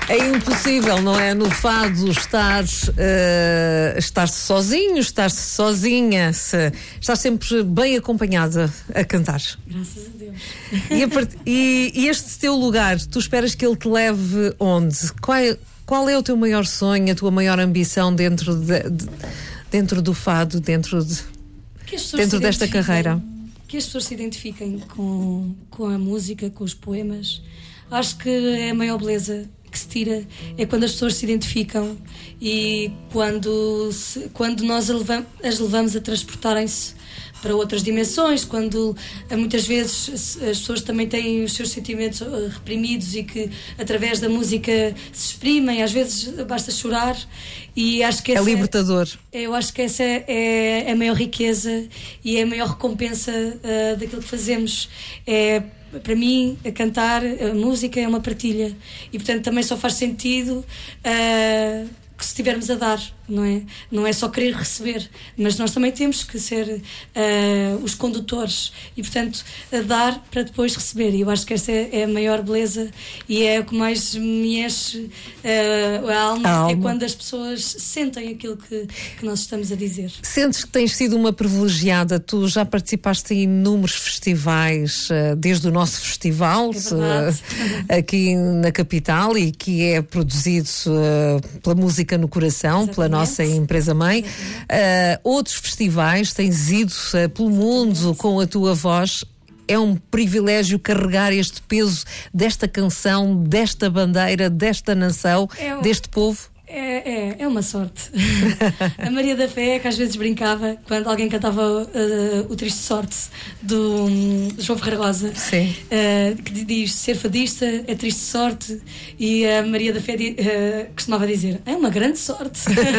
É impossível, não é? No fado estar sozinho, estar sozinha, estar sempre bem acompanhada a cantar. Graças a Deus. E este teu lugar, tu esperas que ele te leve onde? Qual é o teu maior sonho, a tua maior ambição dentro do fado, dentro desta carreira? Que as pessoas se identifiquem com a música, com os poemas. Acho que é a maior beleza que se tira é quando as pessoas se identificam e quando nós as levamos a transportarem-se para outras dimensões, quando muitas vezes as pessoas também têm os seus sentimentos reprimidos e que através da música se exprimem, às vezes basta chorar, e acho que é libertador. Eu acho que essa é a maior riqueza e é a maior recompensa daquilo que fazemos. Para mim, a cantar, a música é uma partilha e, portanto, também só faz sentido que se estivermos a dar, não é? Não é só querer receber, mas nós também temos que ser os condutores e, portanto, a dar para depois receber. E eu acho que esta é a maior beleza e é o que mais me enche a alma. É quando as pessoas sentem aquilo que nós estamos a dizer. Sentes que tens sido uma privilegiada? Tu já participaste em inúmeros festivais, desde o nosso festival aqui na capital, e que é produzido pela Música no Coração, exatamente, pela nossa empresa-mãe. Outros festivais, tens ido pelo mundo com a tua voz. É um privilégio carregar este peso desta canção, desta bandeira, desta nação, deste povo. É uma sorte. A Maria da Fé, que às vezes brincava quando alguém cantava o Triste Sorte do João Ferreira Rosa, que diz: ser fadista é triste sorte, e a Maria da Fé costumava dizer: é uma grande sorte.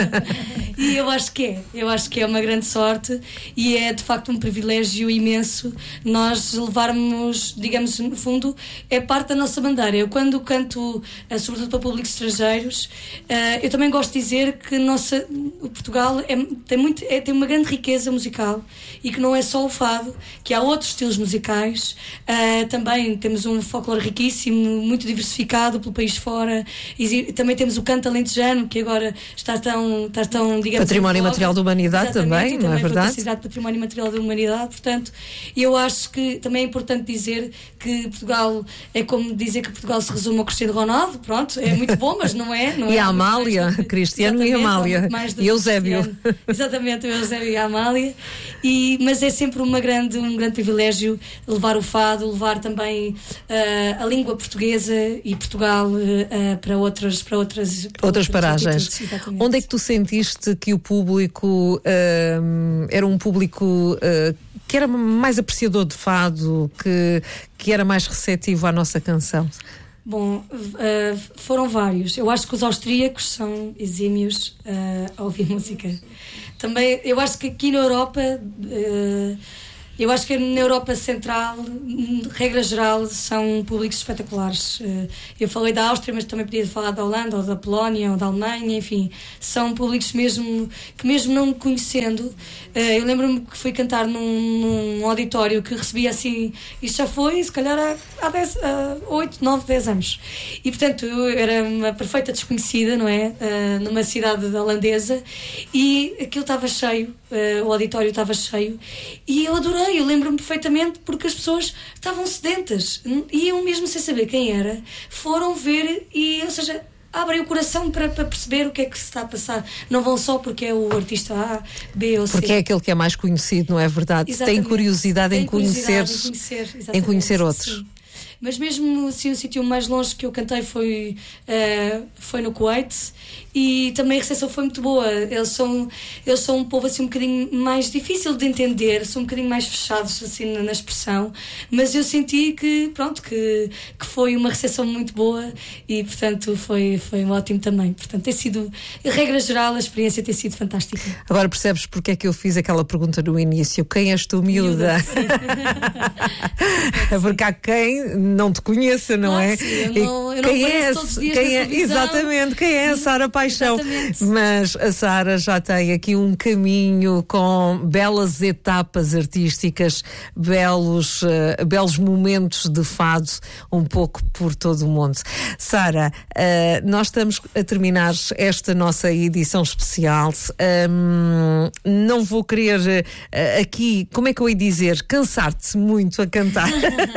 E eu acho que é uma grande sorte e é de facto um privilégio imenso nós levarmos, digamos, no fundo, é parte da nossa bandeira. Eu quando canto, sobretudo para públicos estrangeiros, eu também gosto de dizer que o Portugal tem uma grande riqueza musical e que não é só o fado, que há outros estilos musicais. Também temos um folclore riquíssimo, muito diversificado pelo país fora. E também temos o canto alentejano, que agora está tão digamos, Património Material da Humanidade também, não é verdade? Foi considerado Património Material da Humanidade, portanto, eu acho que também é importante dizer que Portugal é como dizer que Portugal se resume ao Cristiano Ronaldo, pronto, é muito bom, mas não é. E a Amália, Cristiano e Amália, e Eusébio. Exatamente, o Eusébio e a Amália. Mas é sempre um grande privilégio levar o fado, levar também a língua portuguesa e Portugal para outras paragens. Onde é que tu sentiste que o público era um público que era mais apreciador de fado, que era mais receptivo à nossa canção? Bom, foram vários. Eu acho que os austríacos são exímios a ouvir música. Também, eu acho que aqui na Europa, eu acho que na Europa Central, regra geral, são públicos espetaculares. Eu falei da Áustria, mas também podia falar da Holanda, ou da Polónia, ou da Alemanha, enfim. São públicos que mesmo não me conhecendo, eu lembro-me que fui cantar num auditório que recebia assim, isto já foi, se calhar há 8, 9, 10 anos. E, portanto, eu era uma perfeita desconhecida, não é? Numa cidade holandesa, e aquilo estava cheio, o auditório estava cheio, e eu adorei. Eu lembro-me perfeitamente porque as pessoas estavam sedentas, iam mesmo sem saber quem era, foram ver e, ou seja, abrem o coração para perceber o que é que se está a passar. Não vão só porque é o artista A, B ou C. Porque é aquele que é mais conhecido, não é verdade? Exatamente. Tem curiosidade em conhecer outros. Sim. Mas mesmo assim, o sítio mais longe que eu cantei foi no Kuwait, e também a recepção foi muito boa. Eles são um povo assim um bocadinho mais difícil de entender, são um bocadinho mais fechados assim na expressão, mas eu senti que foi uma recepção muito boa e, portanto, foi ótimo também. Portanto, tem sido, em regra geral, a experiência tem sido fantástica. Agora percebes porque é que eu fiz aquela pergunta no início: quem és tu, miúda? Porque há quem não te conheça, não é? Sim, eu não apareço todos os dias na televisão. Exatamente, quem é a Sara Paixão? Exatamente. Mas a Sara já tem aqui um caminho com belas etapas artísticas, belos momentos de fado, um pouco por todo o mundo. Sara, nós estamos a terminar esta nossa edição especial. Não vou querer aqui, como é que eu ia dizer, cansar-te muito a cantar.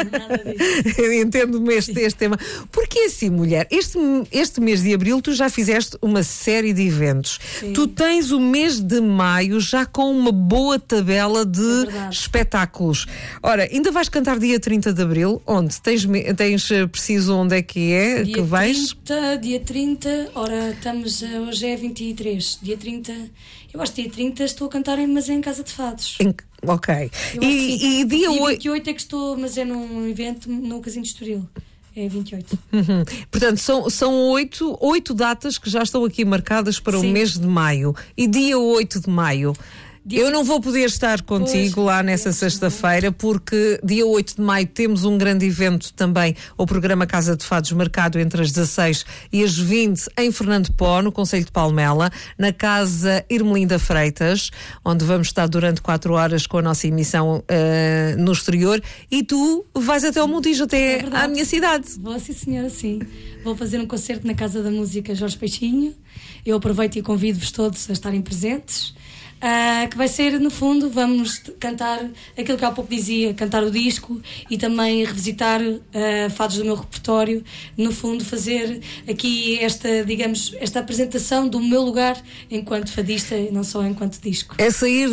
Eu entendo-me este tema. Porque assim, mulher, este mês de abril tu já fizeste uma série de eventos. Sim. Tu tens o mês de maio já com uma boa tabela de espetáculos. Ora, ainda vais cantar dia 30 de abril? Onde? Tens preciso onde é que é dia que vais? Dia 30, ora, hoje é 23. Dia 30, eu acho que dia 30 estou a cantar, mas é em Casa de Fados. Ok. E dia 8... 28 é que estou, mas é num evento no Casino de Estoril. É 28. Portanto, são 8 datas que já estão aqui marcadas para o mês de maio. E dia 8 de maio... Eu não vou poder estar contigo lá nessa sexta-feira, porque dia 8 de maio temos um grande evento também, o programa Casa de Fados, marcado entre as 16 e as 20 em Fernando Pó, no Concelho de Palmela, na Casa Irmelinda Freitas, onde vamos estar durante 4 horas com a nossa emissão no exterior, e tu vais até ao Montijo, até à minha cidade. Vou, sim senhora, sim. Vou fazer um concerto na Casa da Música Jorge Peixinho. Eu aproveito e convido-vos todos a estarem presentes. Que vai ser, no fundo, vamos cantar aquilo que há pouco dizia, cantar o disco e também revisitar fados do meu repertório, no fundo fazer aqui esta apresentação do meu lugar enquanto fadista e não só enquanto disco. É sair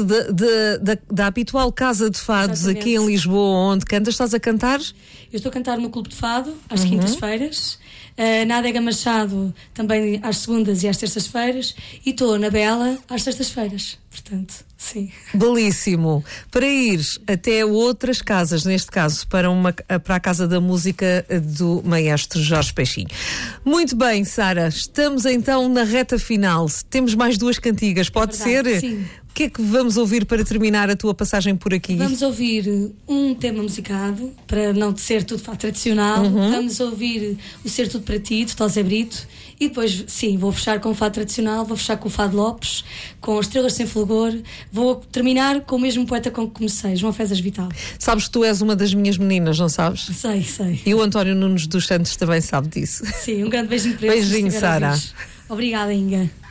da habitual Casa de Fados. Exatamente. Aqui em Lisboa, onde cantas, estás a cantar? Eu estou a cantar no Clube de Fado às quintas-feiras, na Adega Machado também às segundas e às terças-feiras, e estou na Bela às sextas-feiras. Portanto, sim. Belíssimo. Para ir até outras casas, neste caso para a Casa da Música do maestro Jorge Peixinho. Muito bem, Sara, estamos então na reta final. Temos mais 2 cantigas, pode ser? Sim. O que é que vamos ouvir para terminar a tua passagem por aqui? Vamos ouvir um tema musicado, para não ser tudo fado tradicional. Vamos ouvir o Ser Tudo Para Ti, de Tosé Brito. E depois, sim, vou fechar com o fado tradicional, vou fechar com o Fado Lopes, com Estrelas Sem Fulgor. Vou terminar com o mesmo poeta com que comecei, João Fezas Vital. Sabes que tu és uma das minhas meninas, não sabes? Sei. E o António Nunes dos Santos também sabe disso. Sim, um grande beijinho para eles. Beijinho, Sara. Obrigada, Inga.